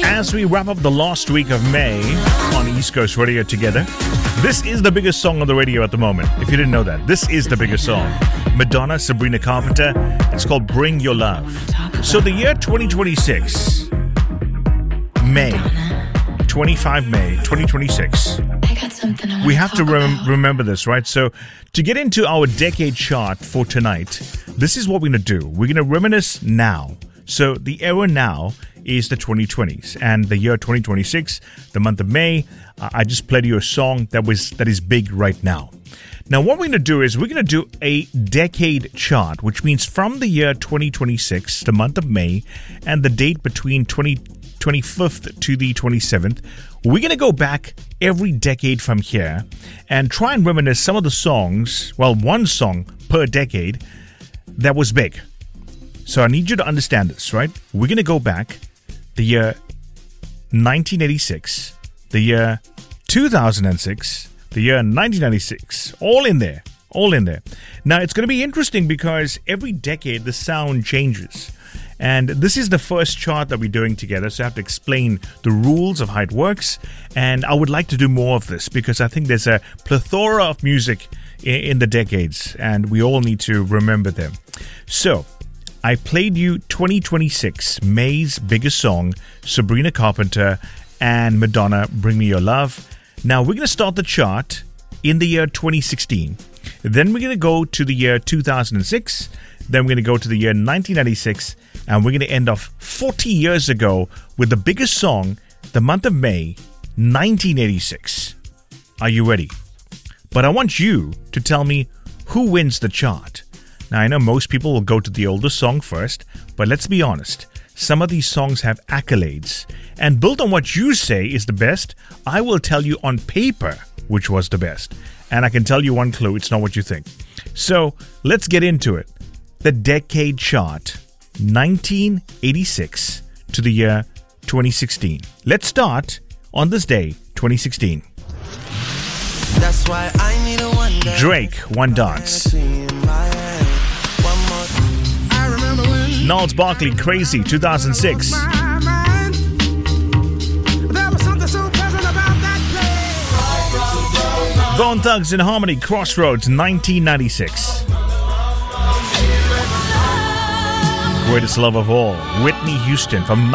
As we wrap up the last week of May on East Coast Radio together, this is the biggest song on the radio at the moment. If you didn't know that, this is the biggest song. Madonna, Sabrina Carpenter. It's called Bring Your Love. So the year 2026, May, 25 May 2026. We have to remember this, right? So to get into our decade chart for tonight, this is what we're going to do. We're going to reminisce now. So the era now is the 2020s, and the year 2026, the month of May, I just played you a song that is big right now. Now what we're going to do is we're going to do a decade chart, which means from the year 2026, the month of May, and the date between 25th to the 27th, we're going to go back every decade from here and try and reminisce some of the songs, well, one song per decade that was big. So I need you to understand this, right? We're going to go back the year 1986, the year 2006, the year 1996, all in there. Now, it's going to be interesting because every decade the sound changes. And this is the first chart that we're doing together, so I have to explain the rules of how it works. And I would like to do more of this because I think there's a plethora of music in the decades, and we all need to remember them. So I played you 2026, May's biggest song, Sabrina Carpenter and Madonna, Bring Me Your Love. Now we're going to start the chart in the year 2016. Then we're going to go to the year 2006. Then we're going to go to the year 1996. And we're going to end off 40 years ago with the biggest song, the month of May, 1986. Are you ready? But I want you to tell me who wins the chart. Now, I know most people will go to the oldest song first, but let's be honest. Some of these songs have accolades. And built on what you say is the best, I will tell you on paper which was the best. And I can tell you one clue, it's not what you think. So, let's get into it. The decade chart, 1986 to the year 2016. Let's start on this day, 2016. That's why I need a wonder. Drake, One Dance. Gnarls Barkley, Crazy, 2006. Bone Thugs and Harmony, Crossroads, 1996. Greatest Love of All, Whitney Houston from